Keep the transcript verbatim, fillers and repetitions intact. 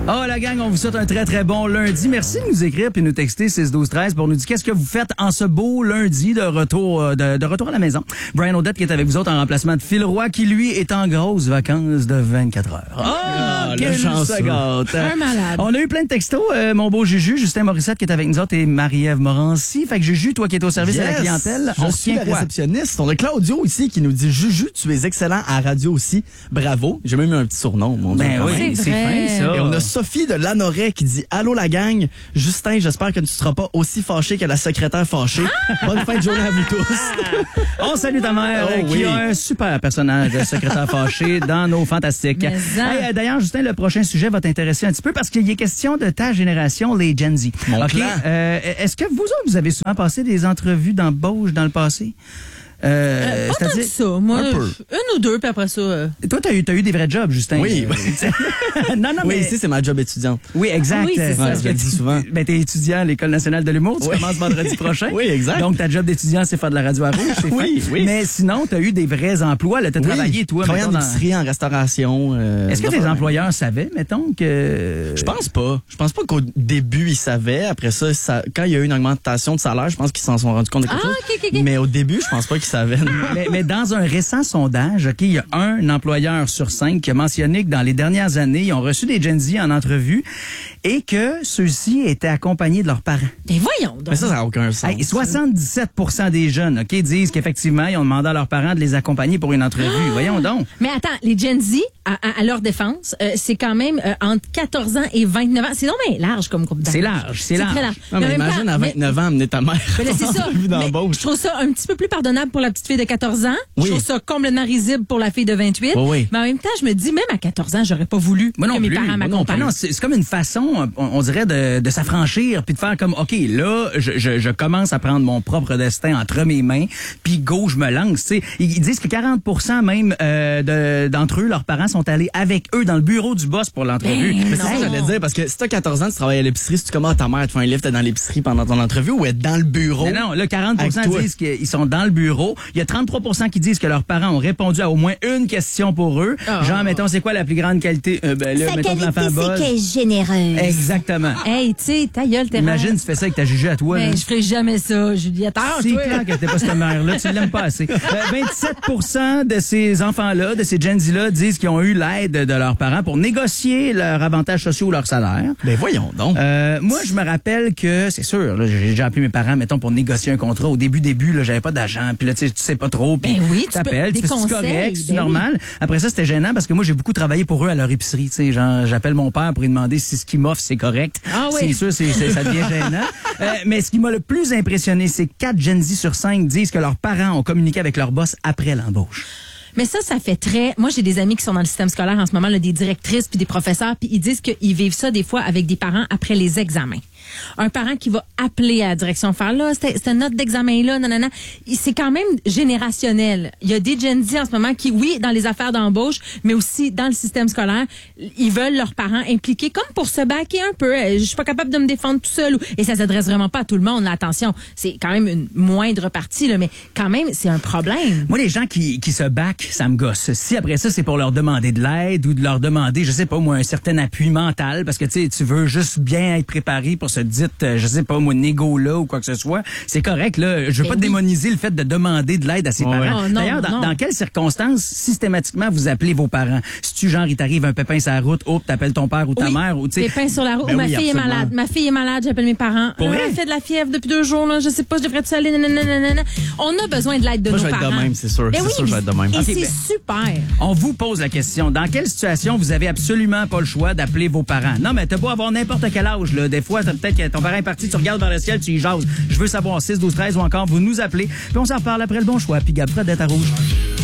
Oh, la gang, on vous souhaite un très, très bon lundi. Merci de nous écrire et nous texter six douze treize pour nous dire qu'est-ce que vous faites en ce beau lundi de retour de, de retour à la maison. Brian Odette qui est avec vous autres en remplacement de Phil Roy qui, lui, est en grosse vacances de vingt-quatre heures. Oh, ah, quelle seconde! Un malade. On a eu plein de textos. Euh, mon beau Juju, Justin Morissette qui est avec nous autres et Marie-Ève Morancy. Fait que Juju, toi qui es au service yes, de la clientèle, je on suis tient le quoi? réceptionniste. On a Claudio ici qui nous dit « Juju, tu es excellent à la radio aussi. Bravo. » J'ai même eu un petit surnom, mon Dieu. Ben oui, C'est c'est vrai. fin, ça. Et on a Sophie de Lanoret qui dit « Allô la gang. Justin, j'espère que tu ne seras pas aussi fâché que la secrétaire fâchée. Bonne fin de journée à vous tous. » On salue ta mère Oh, euh, qui oui. a un super personnage de secrétaire fâché dans nos fantastiques. Mais ça. Hey, euh, D'ailleurs, Justin, le prochain sujet va t'intéresser un petit peu parce qu'il y a question de ta génération, les Gen Z. Mon OK? plan. Euh, Est-ce que vous autres, vous avez souvent passé des entrevues d'embauche dans le passé? Euh, Euh, pas tant que c'est-à-dire- ça. Moi, un peu. une ou deux, puis après ça... euh, Toi, t'as eu, t'as eu des vrais jobs, Justin. Oui. Euh, non, non, Oui, mais... ici, c'est ma job étudiante. Oui, exact. Ah oui, c'est ça. Parce Ouais, je le que dis tu- souvent. Ben, t'es étudiant à l'École nationale de l'humour. Tu Oui. commences vendredi prochain. Oui, exact. Donc, ta job d'étudiant, c'est faire de la radio à rouge. C'est Oui, fin. oui. Mais sinon, t'as eu des vrais emplois. Là, t'as Oui. travaillé, toi. Travaillant en mettons, dans- épicerie, en restauration. euh, Est-ce que des tes affaires. employeurs savaient, mettons, que... Je pense pas. Je pense pas qu'au début, ils savaient. Après ça, ça, quand il y a eu une augmentation de salaire, je pense qu'ils s'en sont rendus compte de quelque Ah, chose. ok, ok, ok. Mais au début, je pense pas qu'ils savaient. mais, mais dans un récent sondage, OK, il y a un employeur sur cinq qui a mentionné que dans les dernières années, ils ont reçu des Gen Z en entrevue et que ceux-ci étaient accompagnés de leurs parents. Mais voyons donc. Mais ça, ça n'a aucun sens. Hey, soixante-dix-sept pour cent des jeunes, OK, disent qu'effectivement, ils ont demandé à leurs parents de les accompagner pour une entrevue. Voyons donc. Mais attends, les Gen Z, à, à- à leur défense, euh, c'est quand même euh, entre quatorze ans et vingt-neuf ans. C'est donc bien large comme groupe d'âge. C'est large, c'est large. très large. Non, mais en même imagine temps, à mais- vingt-neuf ans, amener ta mère. Ben là, c'est ça. Vu Mais d'embauche. je trouve ça un petit peu plus pardonnable pour la petite fille de quatorze ans. Oui. Je trouve ça complètement risible pour la fille de vingt-huit. Oui, oui. Mais en même temps, je me dis, même à quatorze ans, j'aurais pas voulu Moi non que mes plus. parents Moi non m'accompagnent. plus. Non, c'est c'est comme une façon, on, on dirait, de, de s'affranchir puis de faire comme, OK, là, je, je, je commence à prendre mon propre destin entre mes mains, puis go, je me lance. Tu sais, ils, ils disent que quarante pour cent même euh, de- d'entre eux, leurs parents sont allés avec eux dans le bureau du boss pour l'entrevue. Ben Mais c'est ça que non. j'allais dire, parce que si t'as quatorze ans, tu travailles à l'épicerie, si tu commandes ta mère, tu fais un lift dans l'épicerie pendant ton entrevue ou être dans le bureau. Mais non, là, quarante pour cent Avec toi. disent qu'ils sont dans le bureau. Il y a trente-trois pour cent qui disent que leurs parents ont répondu à au moins une question pour eux. Oh. Genre, mettons, c'est quoi la plus grande qualité? Euh, ben, là, Sa mettons que qualité, l'enfant c'est bosse. qu'elle est généreuse. Exactement. Hey, tu sais, ta gueule, t'es Imagine, tu fais ça avec ta Juju à toi. là. Mais je ferai jamais ça, Juliette. Ah, C'est toi. clair que t'es pas cette mère-là, tu l'aimes pas assez. Euh, vingt-sept pour cent de ces enfants-là, de ces Gen Z-là, disent qu'ils ont eu l'aide de leurs parents pour négocier leurs avantages sociaux ou leur salaire. Ben voyons donc. Euh, moi, je me rappelle que, c'est sûr, là, j'ai déjà appelé mes parents, mettons, pour négocier un contrat. Au début, début, là, j'avais pas d'argent, puis là, tu sais, tu sais pas trop, puis Ben oui, tu t'appelles, peux- tu des fais c'est conseils, correct, c'est ben normal. Après ça, c'était gênant parce que moi, j'ai beaucoup travaillé pour eux à leur épicerie, tu sais, genre, j'appelle mon père pour lui demander si ce qu'il m'offre, c'est correct. Ah oui. C'est sûr, c'est, c'est- ça devient gênant. Euh, mais ce qui m'a le plus impressionné, c'est que quatre Gen Z sur cinq disent que leurs parents ont communiqué avec leur boss après l'embauche. Mais ça, ça fait très... Moi, j'ai des amis qui sont dans le système scolaire en ce moment, là, des directrices puis des professeurs, puis ils disent qu'ils vivent ça des fois avec des parents après les examens. Un parent qui va appeler à la direction faire là, c'était c'était une note d'examen là, nanana. C'est quand même générationnel. Il y a des Gen Z en ce moment qui, oui, dans les affaires d'embauche, mais aussi dans le système scolaire, ils veulent leurs parents impliqués comme pour se baquer un peu. Euh, Je suis pas capable de me défendre tout seul. Et ça s'adresse vraiment pas à tout le monde. Là, attention, c'est quand même une moindre partie, là, mais quand même, c'est un problème. Moi, les gens qui, qui se baquent, ça me gosse. Si après ça, c'est pour leur demander de l'aide ou de leur demander, je sais pas moi, un certain appui mental, parce que tu sais, tu veux juste bien être préparé pour se dire, euh, je sais pas moi, négo là ou quoi que ce soit, c'est correct là. Je veux Ben pas oui. démoniser le fait de demander de l'aide à ses Ouais, parents. ouais. Oh, non, D'ailleurs, dans, non. dans quelles circonstances systématiquement vous appelez vos parents? Si tu genre il t'arrive un pépin sur la route, hop, t'appelles ton père ou ta Oui. mère ou tu sais. Pépin sur la route. Ben Ou ma oui, fille est absolument. malade. Ma fille est malade, j'appelle mes parents. Pour Ah, vrai? elle fait de la fièvre depuis deux jours, là. Je sais pas, je devrais-tu aller, nanana, nanana. On a besoin de l'aide de Moi, nos je vais être de parents. même, c'est sûr. Ben C'est oui, sûr, je vais être de même. Et Ok, c'est ben- super. On vous pose la question. Dans quelle situation vous avez absolument pas le choix d'appeler vos parents? Non, mais t'as beau avoir n'importe quel âge, là. Des fois, t'as peut-être que ton parent est parti, tu regardes vers le ciel, tu y jases. Je veux savoir six, douze, treize ou encore, vous nous appelez. Puis on s'en reparle après le bon choix. Puis Gab Fredette à Rouge.